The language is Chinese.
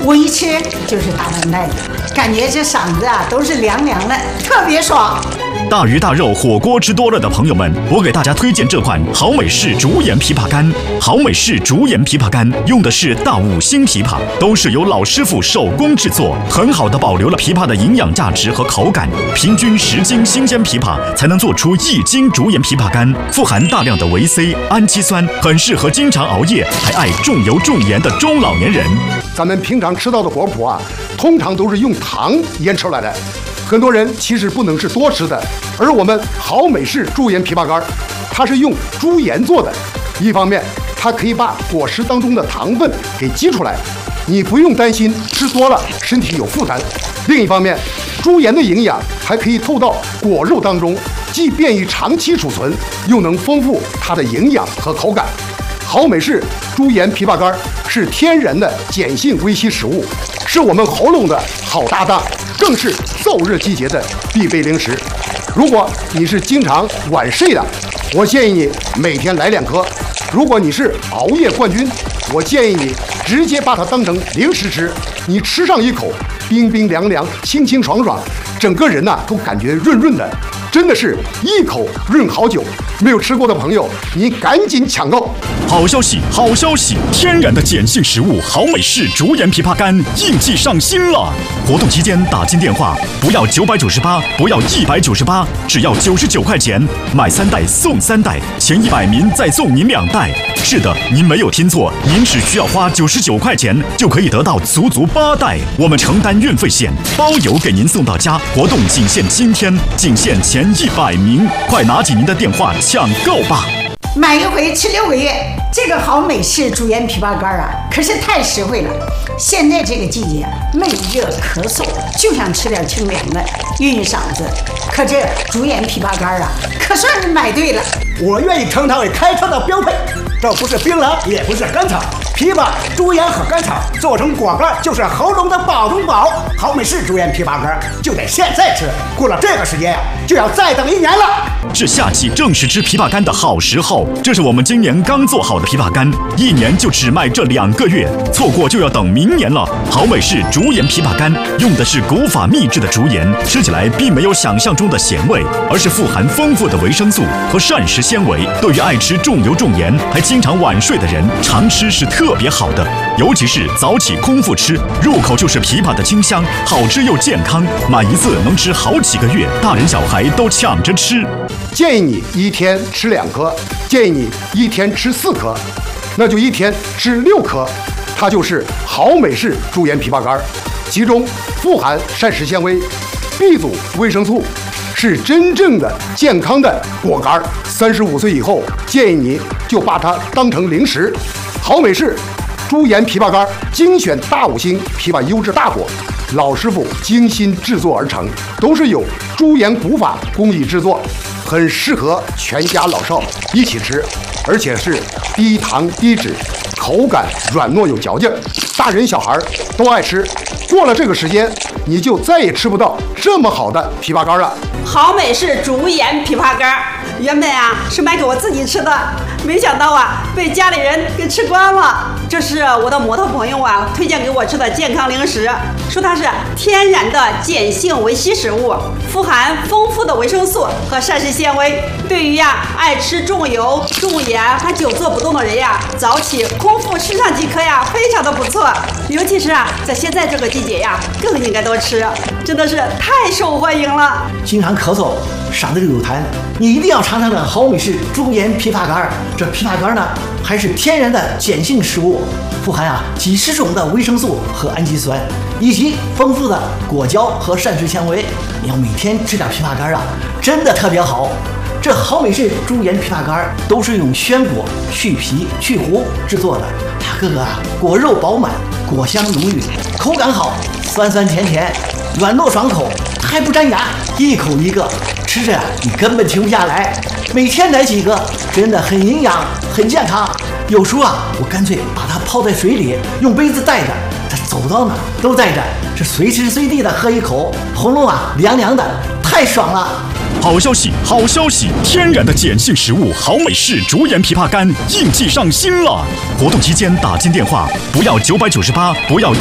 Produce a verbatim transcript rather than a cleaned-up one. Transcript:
我一吃就是大半袋子，感觉这嗓子啊都是凉凉的，特别爽。 大鱼大肉火锅吃多了的朋友们，我给大家推荐这款好美式竹盐枇杷干。好美式竹盐枇杷干用的是大五星枇杷，都是由老师傅手工制作，很好的保留了枇杷的营养价值和口感。平均十斤新鲜枇杷才能做出一斤竹盐枇杷干，富含大量的维 C、氨基酸，很适合经常熬夜还爱重油重盐的中老年人。 咱们平常吃到的果脯啊，通常都是用糖腌出来的。很多人其实不能是多吃的，而我们好美式竹盐枇杷干，它是用猪盐做的。一方面，它可以把果实当中的糖分给激出来，你不用担心吃多了身体有负担；另一方面，猪盐的营养还可以透到果肉当中，既便于长期储存，又能丰富它的营养和口感。好美式猪盐枇杷干是天然的碱性维 C 食物，是我们喉咙的好搭档，更是燥热季节的必备零食。如果你是经常晚睡的，我建议你每天来两颗；如果你是熬夜冠军，我建议你直接把它当成零食吃。你吃上一口，冰冰凉凉、清清爽爽，整个人呐、啊、都感觉润润的，真的是一口润好久。没有吃过的朋友，你赶紧抢购！ 好消息，好消息！天然的碱性食物好美式竹盐枇杷干应季上新了！活动期间打进电话，不要九百九十八，不要一百九十八，只要九十九块钱，买三袋送三袋，前一百名再送您两袋。是的，您没有听错，您只需要花九十九块钱就可以得到足足八袋，我们承担运费险，包邮给您送到家。活动仅限今天，仅限前一百名，快拿起您的电话抢购吧！ 买一回吃六个月，这个好美式竹盐枇杷干啊，可是太实惠了。现在这个季节，闷热咳嗽，就想吃点清凉的，润润嗓子。可这竹盐枇杷干啊，可算是买对了。 我愿意称它为开车的标配。这不是槟榔，也不是甘草，枇杷、猪盐和甘草做成果干，就是喉咙的宝中宝。好美式竹盐枇杷干就得现在吃，过了这个时间呀、啊，就要再等一年了。 是夏季正是吃枇杷干的好时候，这是我们今年刚做好的枇杷干，一年就只卖这两个月，错过就要等明年了。好美式竹盐枇杷干用的是古法秘制的竹盐，吃起来并没有想象中的咸味，而是富含丰富的维生素和膳食纤维，对于爱吃重油重盐还经常晚睡的人，常吃是特别好的。尤其是早起空腹吃，入口就是枇杷的清香，好吃又健康，买一次能吃好几个月，大人小孩都抢着吃。 建议你一天吃两颗，建议你一天吃四颗，那就一天吃六颗。它就是好美式竹盐枇杷干，其中富含膳食纤维、B 族维生素，是真正的健康的果干。三十五岁以后，建议你就把它当成零食。好美式竹盐枇杷干精选大五星枇杷优质大果，老师傅精心制作而成，都是有猪盐古法工艺制作，很适合全家老少一起吃，而且是低糖低脂，口感软糯有嚼劲，大人小孩都爱吃。过了这个时间，你就再也吃不到这么好的枇杷干了。 好美式竹盐枇杷干，原本啊是卖给我自己吃的，没想到啊被家里人给吃光了。这是我的摩托朋友啊推荐给我吃的健康零食，说它是天然的碱性维 C 食物，富含丰富的维生素和膳食纤维，对于呀爱吃重油重盐还久坐不动的人呀，早起空腹吃上几颗呀，非常的不错。尤其是啊在现在这个季节呀，更应该多吃，真的是太受欢迎了。 经常咳嗽，嗓子里有痰，你一定要尝尝这好美式竹盐枇杷干。这枇杷干呢，还是天然的碱性食物，富含啊几十种的维生素和氨基酸，以及丰富的果胶和膳食纤维。你要每天吃点枇杷干啊，真的特别好。这好美式竹盐枇杷干都是用鲜果去皮去核制作的，它个个啊果肉饱满，果香浓郁，口感好，酸酸甜甜，软糯爽口，还不粘牙，一口一个，吃着呀你根本停不下来。每天来几个，真的很营养，很健康。有时候啊，我干脆把它泡在水里，用杯子带着，它走到哪都带着，是随时随地的喝一口，喉咙啊凉凉的，太爽了。 好消息，好消息！天然的碱性食物好美式竹盐枇杷干应季上新了。活动期间打进电话，不要九百九十八，不要